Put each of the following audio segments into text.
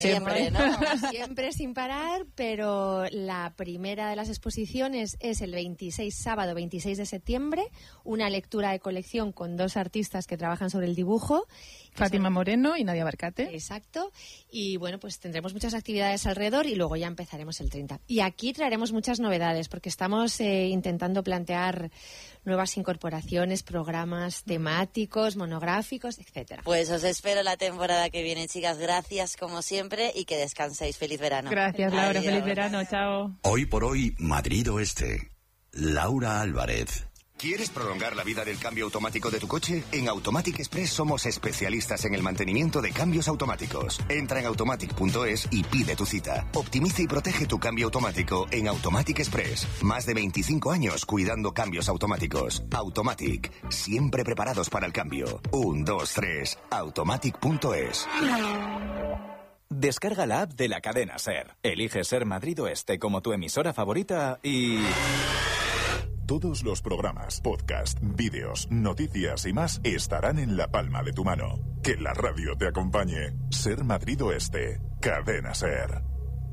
Siempre, ¿no? Siempre sin parar, pero la primera de las exposiciones es el sábado 26 de septiembre, una lectura de colección con 2 artistas que trabajan sobre el dibujo. Fátima Moreno y Nadia Barcate. Exacto. Y bueno, pues tendremos muchas actividades alrededor y luego ya empezaremos el 30. Y aquí traeremos muchas novedades porque estamos intentando plantear nuevas incorporaciones, programas temáticos, monográficos, etcétera. Pues os espero la temporada que viene, chicas. Gracias como siempre y que descanséis. Feliz verano. Gracias, Laura. Adiós. Feliz verano. Chao. Hoy por hoy, Madrid Oeste. Laura Álvarez. ¿Quieres prolongar la vida del cambio automático de tu coche? En Automatic Express somos especialistas en el mantenimiento de cambios automáticos. Entra en automatic.es y pide tu cita. Optimiza y protege tu cambio automático en Automatic Express. Más de 25 años cuidando cambios automáticos. Automatic, siempre preparados para el cambio. 1, 2, 3, automatic.es. Descarga la app de la cadena SER. Elige Ser Madrid Oeste como tu emisora favorita y... Todos los programas, podcast, vídeos, noticias y más estarán en la palma de tu mano. Que la radio te acompañe. Ser Madrid Oeste. Cadena SER.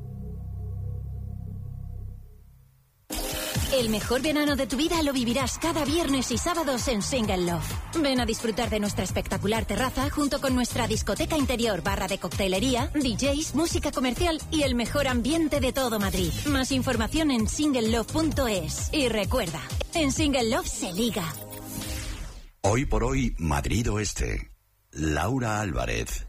El mejor verano de tu vida lo vivirás cada viernes y sábados en Single Love. Ven a disfrutar de nuestra espectacular terraza junto con nuestra discoteca interior, barra de coctelería, DJs, música comercial y el mejor ambiente de todo Madrid. Más información en singlelove.es. Y recuerda, en Single Love se liga. Hoy por hoy, Madrid Oeste. Laura Álvarez.